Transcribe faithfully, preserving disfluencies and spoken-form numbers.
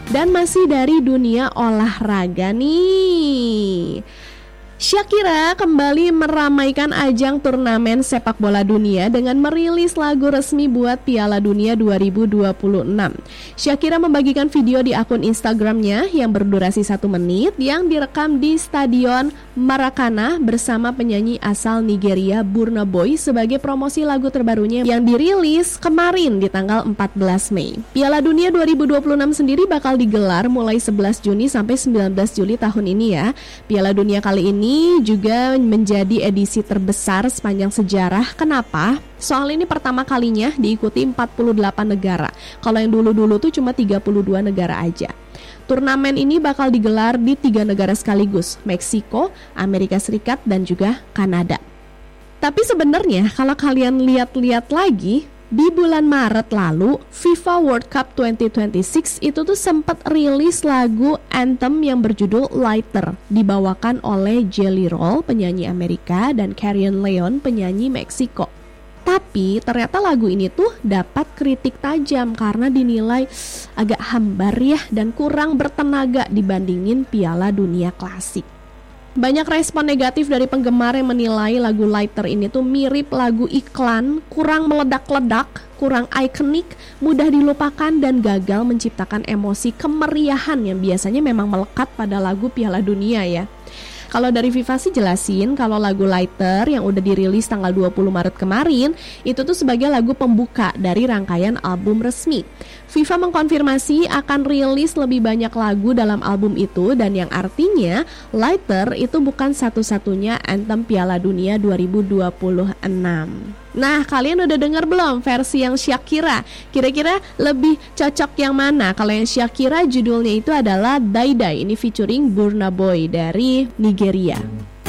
Dan masih dari dunia olahraga nih, Shakira kembali meramaikan ajang turnamen sepak bola dunia dengan merilis lagu resmi buat Piala Dunia dua ribu dua puluh enam. Shakira membagikan video di akun Instagramnya yang berdurasi satu menit yang direkam di Stadion Maracana bersama penyanyi asal Nigeria Burna Boy sebagai promosi lagu terbarunya yang dirilis kemarin di tanggal empat belas Mei. Piala Dunia dua ribu dua puluh enam sendiri bakal digelar mulai sebelas Juni sampai sembilan belas Juli tahun ini ya. Piala Dunia kali ini Ini juga menjadi edisi terbesar sepanjang sejarah. Kenapa? Soal ini pertama kalinya diikuti empat puluh delapan negara. Kalau yang dulu-dulu tuh cuma tiga puluh dua negara aja. Turnamen ini bakal digelar di tiga negara sekaligus, Meksiko, Amerika Serikat, dan juga Kanada. Tapi sebenarnya kalau kalian lihat-lihat lagi, di bulan Maret lalu, FIFA World Cup dua ribu dua puluh enam itu tuh sempat rilis lagu anthem yang berjudul Lighter, dibawakan oleh Jelly Roll, penyanyi Amerika, dan Carrion Leon, penyanyi Meksiko. Tapi ternyata lagu ini tuh dapat kritik tajam karena dinilai agak hambar ya dan kurang bertenaga dibandingin Piala Dunia Klasik. Banyak respon negatif dari penggemar yang menilai lagu Lighter ini tuh mirip lagu iklan, kurang meledak-ledak, kurang ikonik, mudah dilupakan dan gagal menciptakan emosi kemeriahan yang biasanya memang melekat pada lagu Piala Dunia ya. Kalau dari FIFA sih jelasin kalau lagu Lighter yang udah dirilis tanggal dua puluh Maret kemarin itu tuh sebagai lagu pembuka dari rangkaian album resmi. FIFA mengkonfirmasi akan rilis lebih banyak lagu dalam album itu dan yang artinya Lighter itu bukan satu-satunya anthem Piala Dunia dua ribu dua puluh enam. Nah, kalian udah dengar belum versi yang Shakira? Kira-kira lebih cocok yang mana? Kalau yang Shakira judulnya itu adalah Die Die, ini featuring Burna Boy dari Nigeria.